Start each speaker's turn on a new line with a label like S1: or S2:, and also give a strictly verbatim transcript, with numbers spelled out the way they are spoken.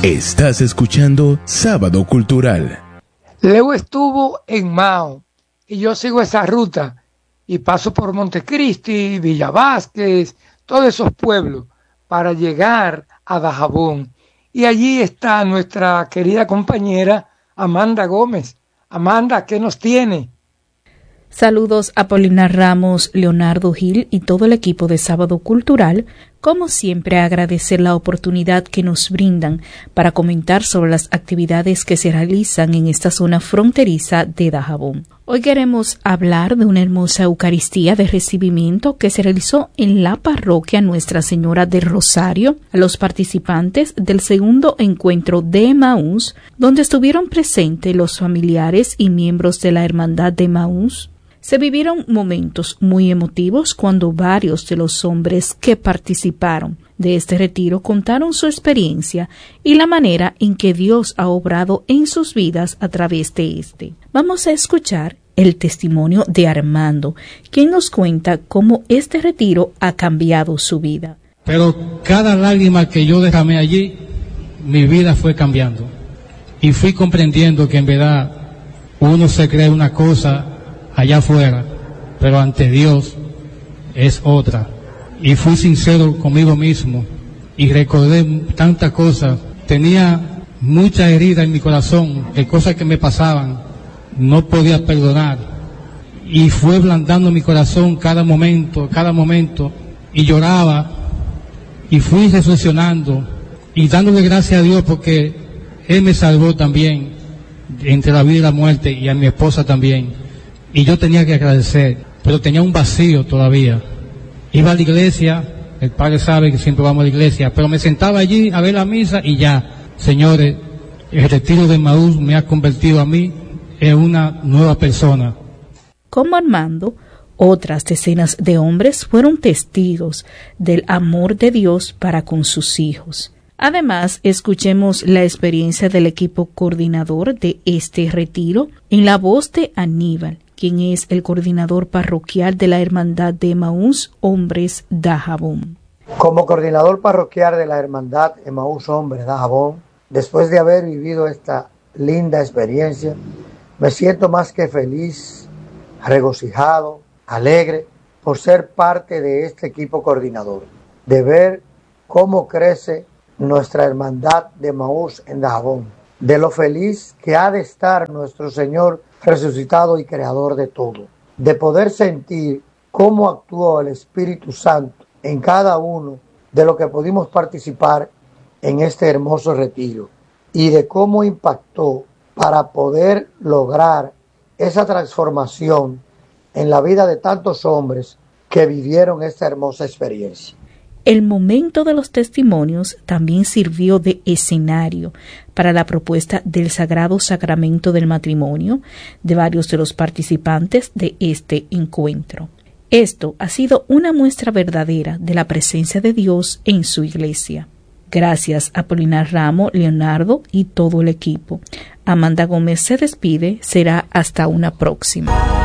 S1: Estás escuchando Sábado Cultural.
S2: Leo estuvo en Mao y yo sigo esa ruta y paso por Montecristi, Villa Vázquez, todos esos pueblos para llegar a Dajabón. Y allí está nuestra querida compañera Amanda Gómez. Amanda, ¿qué nos tiene?
S3: Saludos a Paulina Ramos, Leonardo Gil y todo el equipo de Sábado Cultural. Como siempre, agradecer la oportunidad que nos brindan para comentar sobre las actividades que se realizan en esta zona fronteriza de Dajabón. Hoy queremos hablar de una hermosa Eucaristía de recibimiento que se realizó en la parroquia Nuestra Señora del Rosario a los participantes del segundo encuentro de Emaús, donde estuvieron presentes los familiares y miembros de la Hermandad de Emaús. Se vivieron momentos muy emotivos cuando varios de los hombres que participaron de este retiro contaron su experiencia y la manera en que Dios ha obrado en sus vidas a través de este. Vamos a escuchar el testimonio de Armando, quien nos cuenta cómo este retiro ha cambiado su vida.
S4: Pero cada lágrima que yo derramé allí, mi vida fue cambiando. Y fui comprendiendo que en verdad uno se cree una cosa allá afuera, pero ante Dios es otra. Y fui sincero conmigo mismo y recordé tantas cosas. Tenía mucha herida en mi corazón de cosas que me pasaban, no podía perdonar. Y fue ablandando mi corazón cada momento, cada momento, y lloraba. Y fui reflexionando y dándole gracias a Dios porque Él me salvó también entre la vida y la muerte, y a mi esposa también. Y yo tenía que agradecer, pero tenía un vacío todavía. Iba a la iglesia, el padre sabe que siempre vamos a la iglesia, pero me sentaba allí a ver la misa y ya. Señores, el retiro de Emaús me ha convertido a mí en una nueva persona.
S3: Como Armando, otras decenas de hombres fueron testigos del amor de Dios para con sus hijos. Además, escuchemos la experiencia del equipo coordinador de este retiro en la voz de Aníbal, quien es el coordinador parroquial de la Hermandad de Emaús Hombres Dajabón.
S5: Como coordinador parroquial de la Hermandad Emaús Hombres Dajabón, después de haber vivido esta linda experiencia, me siento más que feliz, regocijado, alegre por ser parte de este equipo coordinador, de ver cómo crece nuestra Hermandad de Emaús en Dajabón, de lo feliz que ha de estar nuestro Señor resucitado y creador de todo, de poder sentir cómo actuó el Espíritu Santo en cada uno de los que pudimos participar en este hermoso retiro y de cómo impactó para poder lograr esa transformación en la vida de tantos hombres que vivieron esta hermosa experiencia.
S3: El momento de los testimonios también sirvió de escenario para la propuesta del Sagrado Sacramento del Matrimonio de varios de los participantes de este encuentro. Esto ha sido una muestra verdadera de la presencia de Dios en su iglesia. Gracias a Paulina Ramos, Leonardo y todo el equipo. Amanda Gómez se despide, será hasta una próxima.